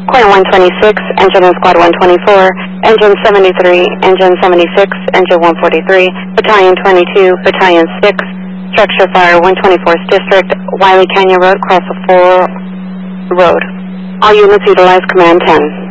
Corner 126, engine and squad 124, engine 73, engine 76, engine 143, battalion 22, battalion 6, structure fire 124th district, Wiley Canyon Road, cross the 4 road. All units utilize command 10.